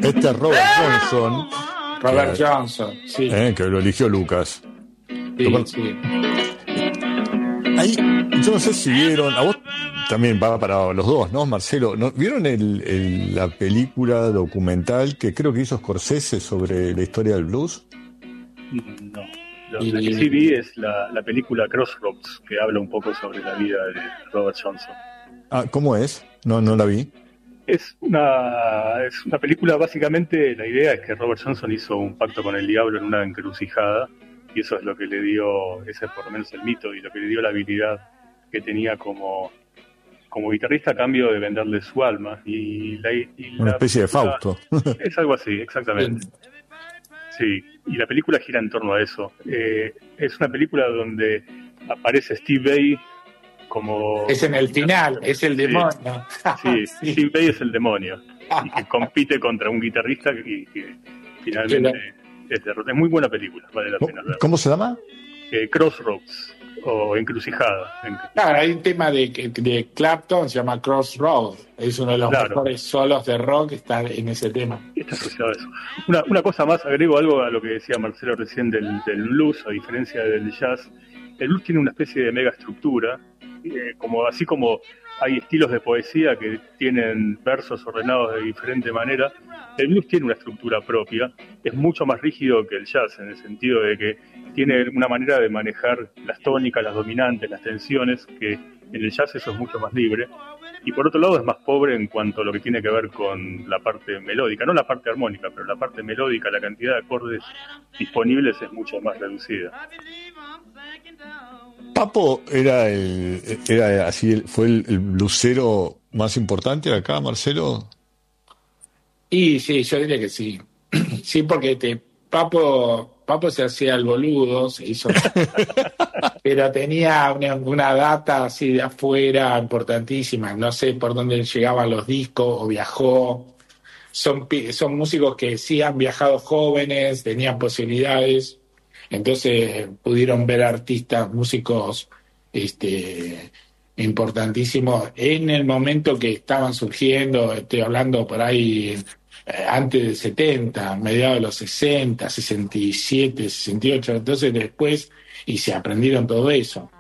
Este es Robert Johnson. Robert Johnson, sí. Que lo eligió Lucas. Sí. Ahí, yo no sé si vieron, a vos también va para los dos, ¿no, Marcelo? ¿No? ¿Vieron la película documental que creo que hizo Scorsese sobre la historia del blues? No. Lo que sí vi es la película Crossroads, que habla un poco sobre la vida de Robert Johnson. ¿Cómo es? No la vi. Es una película, básicamente la idea es que Robert Johnson hizo un pacto con el diablo en una encrucijada, y eso es lo que le dio, ese es por lo menos el mito, y lo que le dio la habilidad que tenía como guitarrista a cambio de venderle su alma. Una especie de Fausto. Es algo así, exactamente. Sí, y la película gira en torno a eso. Es una película donde aparece Steve Vai como... Es en el final, es el demonio. Sí, Steve Vai es el demonio. Y que compite contra un guitarrista que finalmente es derrotado. Es muy buena película, vale la pena verla. ¿Cómo se llama? Crossroads, o Encrucijada. Claro, hay un tema de Clapton, se llama Crossroads. Es uno de los mejores solos de rock, está en ese tema. Está asociado a eso. Una cosa más, agrego algo a lo que decía Marcelo recién del blues, a diferencia del jazz. El blues tiene una especie de mega estructura, así como hay estilos de poesía que tienen versos ordenados de diferente manera. El blues tiene una estructura propia, es mucho más rígido que el jazz, en el sentido de que tiene una manera de manejar las tónicas, las dominantes, las tensiones, que en el jazz eso es mucho más libre. Y por otro lado es más pobre en cuanto a lo que tiene que ver con la parte melódica, no la parte armónica, pero la parte melódica, la cantidad de acordes disponibles es mucho más reducida. Papo fue el blusero más importante acá, Marcelo. Y sí, yo diría que sí. Sí, porque Papo se hacía el boludo, se hizo, pero tenía una data así de afuera importantísima. No sé por dónde llegaban los discos o viajó. Son músicos que sí han viajado jóvenes, tenían posibilidades. Entonces pudieron ver artistas, músicos importantísimos en el momento que estaban surgiendo. Estoy hablando por ahí antes del 70, mediados de los 60, 67, 68. Entonces después, y se aprendieron todo eso.